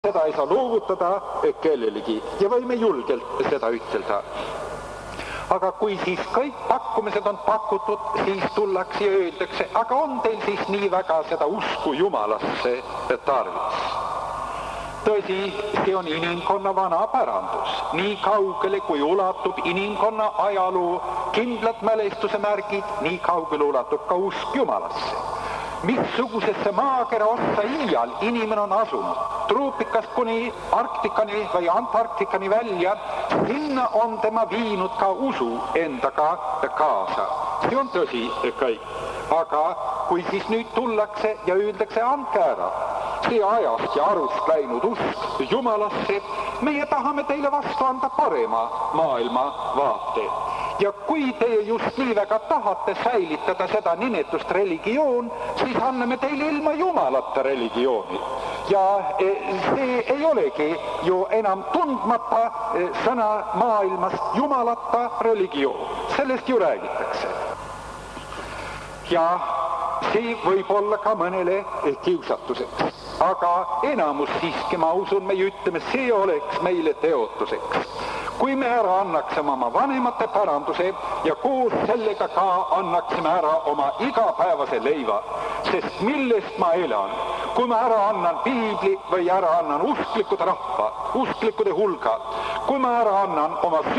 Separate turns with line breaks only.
seda ei saa loovutada kellelegi ja võime julgelt seda ütelda. Aga kui siis kõik pakkumised on pakutud, siis tullakse ja öeldakse, aga on teil siis nii väga seda usku Jumalasse tarvis? Tõsi, see on inimkonna vana pärandus. Nii kaugele, kui ulatub inimkonna ajaloo kindlad mälestuse märgid, nii kaugele ulatub ka usk Jumalasse. Missugusesse maakera ossa iial inimene on asunud, troopikast kuni Arktikani või Antarktikani välja, sinna on tema viinud ka usu endaga kaasa. See on tõsi kõik. Aga kui siis nüüd tullakse ja öeldakse, andke ära, see ajast ja arust läinud usk Jumalasse, meie tahame teile vastu anda parema maailma vaate. Ja kui teie just nii väga tahate säilitada seda nimetust religioon, siis anname teile ilma Jumalata religiooni. Ja see ei olegi ju enam tundmata sõna maailmast Jumalata religioon. Sellest ju räägitakse. Ja see võib olla ka mõnele kiusatuseks. Aga enamus siiski, ma usun, me ütleme, see oleks meile teotuseks. Kui me ära annaksime oma vanemate päranduse ja koos sellega ka annaksime ära oma igapäevase leiva, sest millest ma elan, kui ma ära annan piibli või ära annan usklikud rahva, usklikude hulga, kui ma ära annan oma